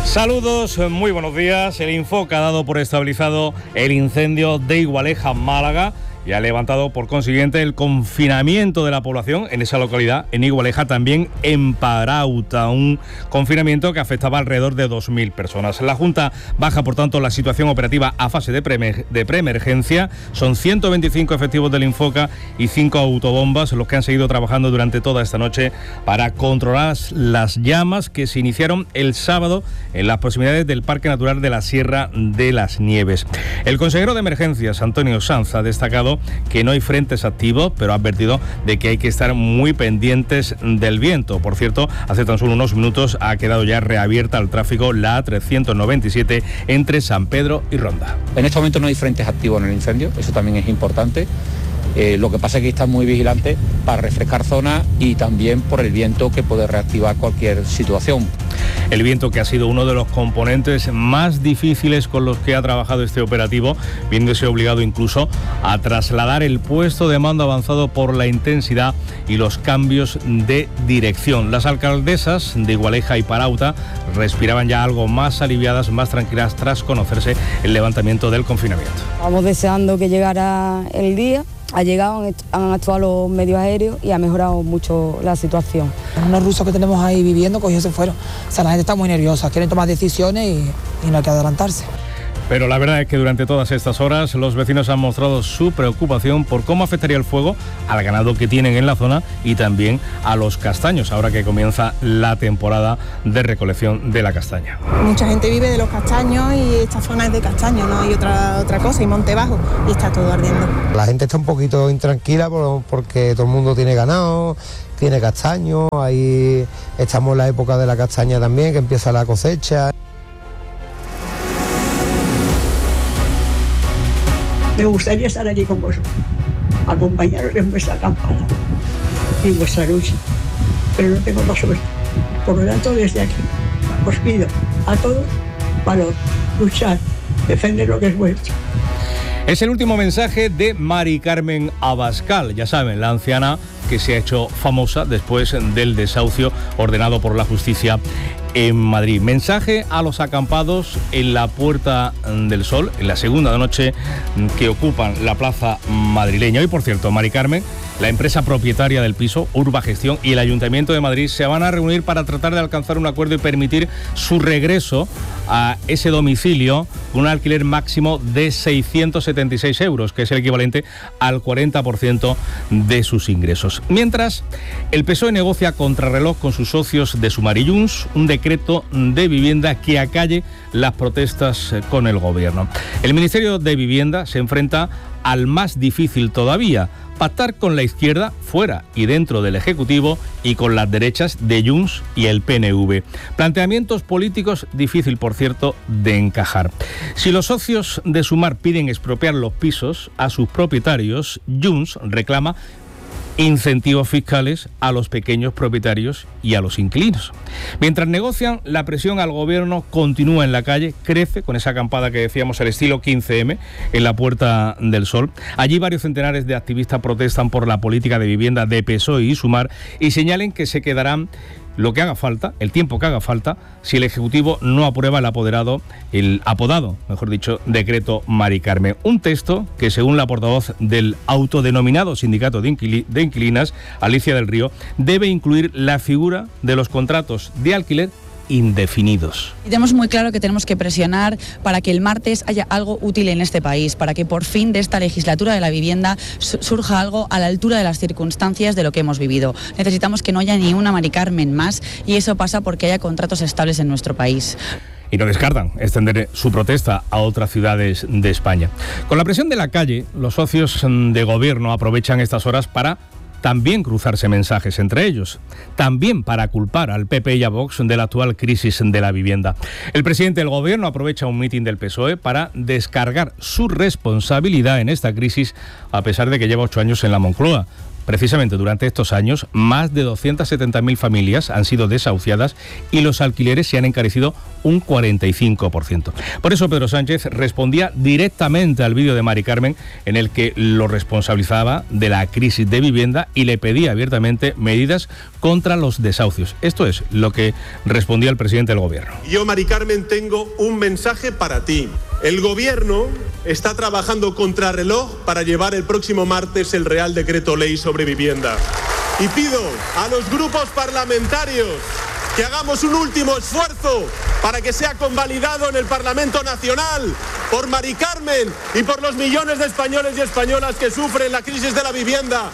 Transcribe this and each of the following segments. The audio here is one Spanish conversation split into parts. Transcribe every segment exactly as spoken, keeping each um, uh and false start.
Saludos, muy buenos días. El Infoca ha dado por estabilizado el incendio de Igualeja, Málaga, y ha levantado por consiguiente el confinamiento de la población en esa localidad, en Igualeja, también en Parauta, un confinamiento que afectaba alrededor de dos mil personas. La Junta baja, por tanto, la situación operativa a fase de, pre de preemergencia. Son ciento veinticinco efectivos del Infoca y cinco autobombas los que han seguido trabajando durante toda esta noche para controlar las llamas que se iniciaron el sábado en las proximidades del Parque Natural de la Sierra de las Nieves. El consejero de Emergencias, Antonio Sanz, ha destacado que no hay frentes activos, pero ha advertido de que hay que estar muy pendientes del viento. Por cierto, hace tan solo unos minutos ha quedado ya reabierta al tráfico la A trescientos noventa y siete entre San Pedro y Ronda. En este momento no hay frentes activos en el incendio, eso también es importante. Eh, lo que pasa es que están muy vigilantes para refrescar zonas y también por el viento que puede reactivar cualquier situación. El viento, que ha sido uno de los componentes más difíciles con los que ha trabajado este operativo, viéndose obligado incluso a trasladar el puesto de mando avanzado por la intensidad y los cambios de dirección. Las alcaldesas de Igualeja y Parauta respiraban ya algo más aliviadas, más tranquilas tras conocerse el levantamiento del confinamiento. Vamos deseando que llegara el día. Ha llegado, han actuado los medios aéreos y ha mejorado mucho la situación. Unos rusos que tenemos ahí viviendo, cogidos se fueron. O sea, la gente está muy nerviosa, quieren tomar decisiones y, y no hay que adelantarse. Pero la verdad es que durante todas estas horas los vecinos han mostrado su preocupación por cómo afectaría el fuego al ganado que tienen en la zona y también a los castaños, ahora que comienza la temporada de recolección de la castaña. Mucha gente vive de los castaños y esta zona es de castaños, no hay otra, otra cosa, y monte bajo, y está todo ardiendo. La gente está un poquito intranquila porque todo el mundo tiene ganado, tiene castaños, ahí estamos en la época de la castaña también, que empieza la cosecha. Me gustaría estar allí con vosotros, acompañaros en vuestra campaña y en vuestra lucha, pero no tengo más suerte. Por lo tanto, desde aquí os pido a todos valor, luchar, defender lo que es vuestro. Es el último mensaje de Mari Carmen Abascal, ya saben, la anciana que se ha hecho famosa después del desahucio ordenado por la justicia en Madrid. Mensaje a los acampados en la Puerta del Sol, en la segunda noche que ocupan la plaza madrileña. Hoy, por cierto, Mari Carmen, la empresa propietaria del piso, Urbagestión, y el Ayuntamiento de Madrid se van a reunir para tratar de alcanzar un acuerdo y permitir su regreso a ese domicilio con un alquiler máximo de seiscientos setenta y seis euros, que es el equivalente al cuarenta por ciento de sus ingresos. Mientras, el P S O E negocia contrarreloj con sus socios de Sumar y Junts un decreto de vivienda que acalle las protestas con el gobierno. El Ministerio de Vivienda se enfrenta al más difícil todavía: pactar con la izquierda fuera y dentro del Ejecutivo y con las derechas de Junts y el P N V. Planteamientos políticos difícil, por cierto, de encajar. Si los socios de Sumar piden expropiar los pisos a sus propietarios, Junts reclama incentivos fiscales a los pequeños propietarios y a los inquilinos. Mientras negocian, la presión al gobierno continúa en la calle, crece con esa acampada que decíamos al estilo quince eme en la Puerta del Sol. Allí varios centenares de activistas protestan por la política de vivienda de P S O E y Sumar y señalen que se quedarán lo que haga falta, el tiempo que haga falta, si el Ejecutivo no aprueba el apoderado, el apodado, mejor dicho, decreto Mari Carmen. Un texto que, según la portavoz del autodenominado sindicato de, inquili- de inquilinas, Alicia del Río, debe incluir la figura de los contratos de alquiler indefinidos. Y tenemos muy claro que tenemos que presionar para que el martes haya algo útil en este país, para que por fin de esta legislatura de la vivienda surja algo a la altura de las circunstancias de lo que hemos vivido. Necesitamos que no haya ni una Mari Carmen más, y eso pasa porque haya contratos estables en nuestro país. Y no descartan extender su protesta a otras ciudades de España. Con la presión de la calle, los socios de gobierno aprovechan estas horas para también cruzarse mensajes entre ellos, también para culpar al P P y a Vox de la actual crisis de la vivienda. El presidente del gobierno aprovecha un mitin del P S O E para descargar su responsabilidad en esta crisis, a pesar de que lleva ocho años en la Moncloa. precisamente durante estos años, más de doscientas setenta mil familias han sido desahuciadas y los alquileres se han encarecido un cuarenta y cinco por ciento. Por eso Pedro Sánchez respondía directamente al vídeo de Mari Carmen en el que lo responsabilizaba de la crisis de vivienda y le pedía abiertamente medidas contra los desahucios. Esto es lo que respondía el presidente del Gobierno. Yo, Mari Carmen, tengo un mensaje para ti. El Gobierno está trabajando contra reloj para llevar el próximo martes el Real Decreto Ley sobre vivienda. Y pido a los grupos parlamentarios que hagamos un último esfuerzo para que sea convalidado en el Parlamento Nacional por Mari Carmen y por los millones de españoles y españolas que sufren la crisis de la vivienda.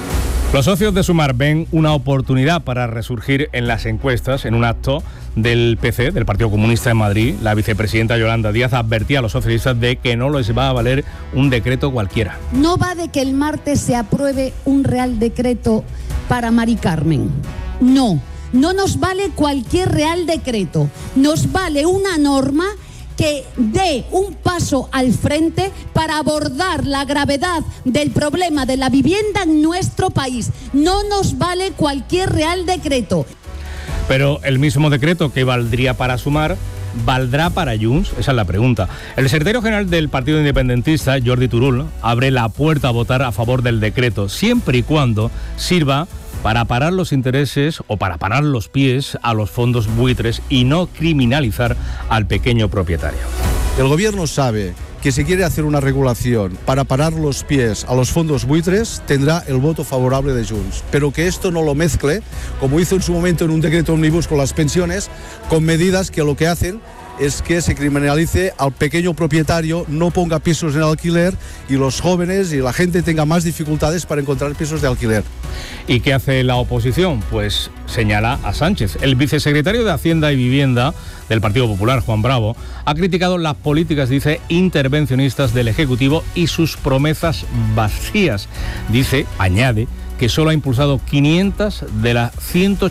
Los socios de Sumar ven una oportunidad para resurgir en las encuestas. En un acto del P C, del Partido Comunista de Madrid, la vicepresidenta Yolanda Díaz advertía a los socialistas de que no les va a valer un decreto cualquiera. No va de que el martes se apruebe un Real Decreto para Mari Carmen. No, no nos vale cualquier Real Decreto. Nos vale una norma que dé un paso al frente para abordar la gravedad del problema de la vivienda en nuestro país. No nos vale cualquier Real Decreto. Pero el mismo decreto que valdría para Sumar, ¿valdrá para Junts? Esa es la pregunta. El secretario general del Partido Independentista, Jordi Turull, abre la puerta a votar a favor del decreto, siempre y cuando sirva para parar los intereses o para parar los pies a los fondos buitres y no criminalizar al pequeño propietario. El Gobierno sabe que si quiere hacer una regulación para parar los pies a los fondos buitres, tendrá el voto favorable de Junts. Pero que esto no lo mezcle, como hizo en su momento en un decreto ómnibus con las pensiones, con medidas que lo que hacen es que se criminalice al pequeño propietario, no ponga pisos en alquiler y los jóvenes y la gente tenga más dificultades para encontrar pisos de alquiler. ¿Y qué hace la oposición? Pues señala a Sánchez. El vicesecretario de Hacienda y Vivienda del Partido Popular, Juan Bravo, ha criticado las políticas, dice, intervencionistas del Ejecutivo y sus promesas vacías. Dice, añade, que solo ha impulsado quinientas de las ciento